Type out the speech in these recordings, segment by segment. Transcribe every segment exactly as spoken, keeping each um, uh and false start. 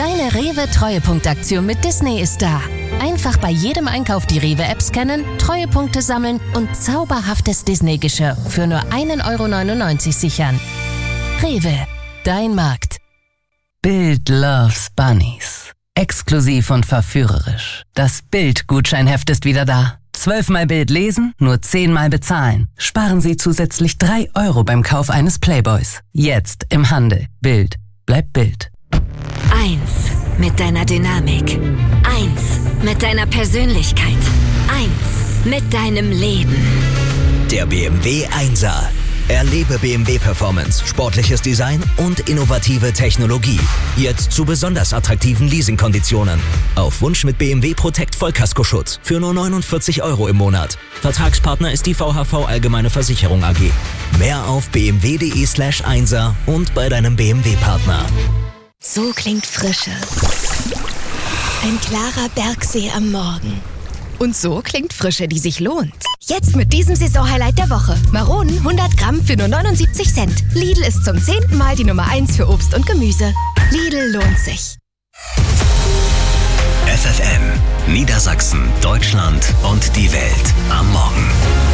Deine Rewe-Treuepunktaktion mit Disney ist da. Einfach bei jedem Einkauf die Rewe-App scannen, Treuepunkte sammeln und zauberhaftes Disney-Geschirr für nur ein Euro neunundneunzig sichern. Rewe, dein Markt. Bild loves Bunnies. Exklusiv und verführerisch. Das Bild-Gutscheinheft ist wieder da. Zwölfmal Bild lesen, nur zehnmal bezahlen. Sparen Sie zusätzlich drei Euro beim Kauf eines Playboys. Jetzt im Handel. Bild. Bleibt Bild. Eins mit deiner Dynamik. Eins mit deiner Persönlichkeit. Eins mit deinem Leben. Der B M W Einser. Erlebe B M W Performance, sportliches Design und innovative Technologie. Jetzt zu besonders attraktiven Leasingkonditionen. Auf Wunsch mit B M W Protect Vollkaskoschutz für nur neunundvierzig Euro im Monat. Vertragspartner ist die V H V Allgemeine Versicherung A G. Mehr auf bmw.de slash Einser und bei deinem B M W-Partner. So klingt Frische. Ein klarer Bergsee am Morgen. Und so klingt Frische, die sich lohnt. Jetzt mit diesem Saisonhighlight der Woche. Maronen hundert Gramm für nur neunundsiebzig Cent. Lidl ist zum zehnten Mal die Nummer eins für Obst und Gemüse. Lidl lohnt sich. F F M, Niedersachsen, Deutschland und die Welt am Morgen.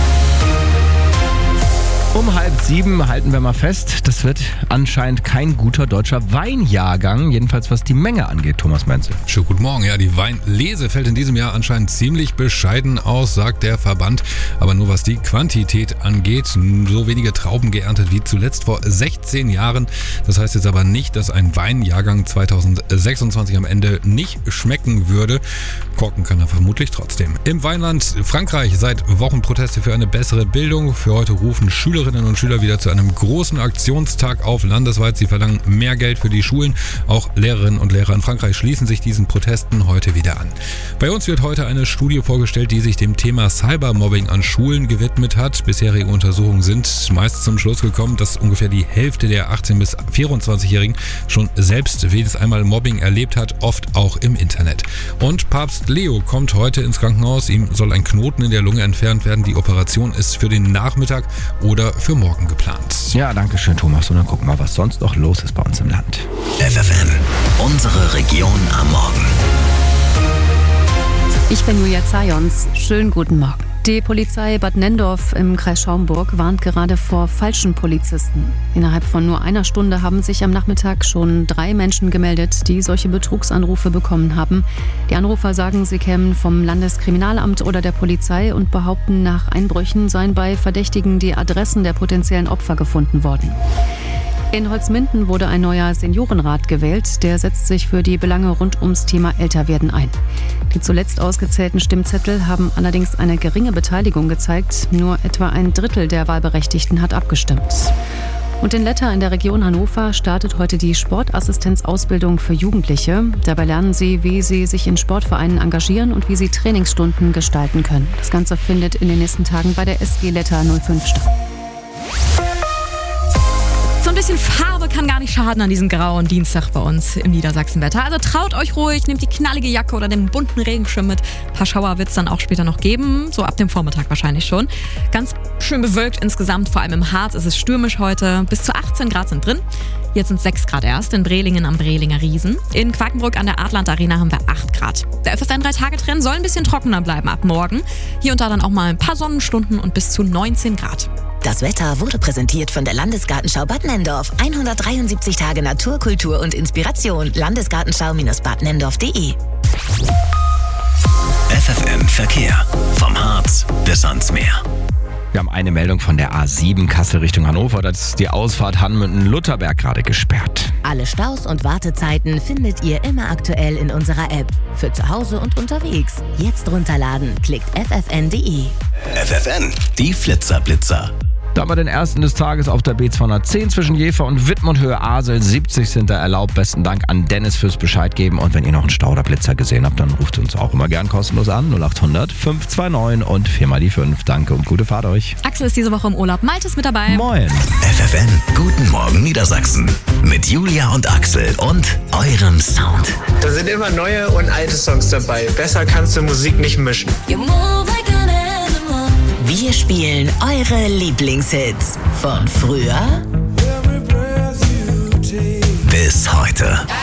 Um halb sieben halten wir mal fest, das wird anscheinend kein guter deutscher Weinjahrgang, jedenfalls was die Menge angeht, Thomas Menzel. Schönen guten Morgen. Ja, die Weinlese fällt in diesem Jahr anscheinend ziemlich bescheiden aus, sagt der Verband. Aber nur was die Quantität angeht, so wenige Trauben geerntet wie zuletzt vor sechzehn Jahren. Das heißt jetzt aber nicht, dass ein Weinjahrgang zweitausendsechsundzwanzig am Ende nicht schmecken würde. Korken kann er vermutlich trotzdem. Im Weinland Frankreich seit Wochen Proteste für eine bessere Bildung. Für heute rufen Schülerinnen und Schüler wieder zu einem großen Aktionstag auf landesweit. Sie verlangen mehr Geld für die Schulen. Auch Lehrerinnen und Lehrer in Frankreich schließen sich diesen Protesten heute wieder an. Bei uns wird heute eine Studie vorgestellt, die sich dem Thema Cybermobbing an Schulen gewidmet hat. Bisherige Untersuchungen sind meist zum Schluss gekommen, dass ungefähr die Hälfte der achtzehn- bis vierundzwanzigjährigen schon selbst wenigstens einmal Mobbing erlebt hat, oft auch im Internet. Und Papst Leo kommt heute ins Krankenhaus. Ihm soll ein Knoten in der Lunge entfernt werden. Die Operation ist für den Nachmittag oder für morgen geplant. Ja, danke schön, Thomas. Und dann gucken wir mal, was sonst noch los ist bei uns im Land. F F M, unsere Region am Morgen. Ich bin Julia Zajons. Schönen guten Morgen. Die Polizei Bad Nenndorf im Kreis Schaumburg warnt gerade vor falschen Polizisten. Innerhalb von nur einer Stunde haben sich am Nachmittag schon drei Menschen gemeldet, die solche Betrugsanrufe bekommen haben. Die Anrufer sagen, sie kämen vom Landeskriminalamt oder der Polizei und behaupten, nach Einbrüchen seien bei Verdächtigen die Adressen der potenziellen Opfer gefunden worden. In Holzminden wurde ein neuer Seniorenrat gewählt. Der setzt sich für die Belange rund ums Thema Älterwerden ein. Die zuletzt ausgezählten Stimmzettel haben allerdings eine geringe Beteiligung gezeigt. Nur etwa ein Drittel der Wahlberechtigten hat abgestimmt. Und in Letter in der Region Hannover startet heute die Sportassistenzausbildung für Jugendliche. Dabei lernen sie, wie sie sich in Sportvereinen engagieren und wie sie Trainingsstunden gestalten können. Das Ganze findet in den nächsten Tagen bei der S G Letter null fünf statt. So ein bisschen Farbe kann gar nicht schaden an diesem grauen Dienstag bei uns im Niedersachsenwetter. Also traut euch ruhig, nehmt die knallige Jacke oder den bunten Regenschirm mit. Ein paar Schauer wird es dann auch später noch geben, so ab dem Vormittag wahrscheinlich schon. Ganz schön bewölkt insgesamt, vor allem im Harz ist es stürmisch heute. Bis zu achtzehn Grad sind drin. Jetzt sind sechs Grad erst in Brelingen am Brelinger Riesen. In Quakenbrück an der Adland Arena haben wir acht Grad. Der F F N-drei-Tage-Trend soll ein bisschen trockener bleiben ab morgen. Hier und da dann auch mal ein paar Sonnenstunden und bis zu neunzehn Grad. Das Wetter wurde präsentiert von der Landesgartenschau Bad Nenndorf. hundertdreiundsiebzig Tage Natur, Kultur und Inspiration. Landesgartenschau-bad nenndorf punkt de. F F M Verkehr. Vom Harz bis ans Meer. Wir haben eine Meldung von der A sieben Kassel Richtung Hannover. Da ist die Ausfahrt Hanmünden-Lutherberg gerade gesperrt. Alle Staus und Wartezeiten findet ihr immer aktuell in unserer App. Für zu Hause und unterwegs. Jetzt runterladen. Klickt f f n punkt de. F F N, die Flitzerblitzer. Da haben wir den ersten des Tages auf der B zweihundertzehn zwischen Jever und Wittmund, Höhe Asel. siebzig sind da erlaubt. Besten Dank an Dennis fürs Bescheid geben. Und wenn ihr noch einen Stau oder Blitzer gesehen habt, dann ruft uns auch immer gern kostenlos an. null acht hundert fünf zwei neun und viermal die fünf. Danke und gute Fahrt euch. Axel ist diese Woche im Urlaub. Malte ist mit dabei. Moin. F F N, guten Morgen Niedersachsen. Mit Julia und Axel und eurem Sound. Da sind immer neue und alte Songs dabei. Besser kannst du Musik nicht mischen. Wir spielen eure Lieblingshits von früher bis heute.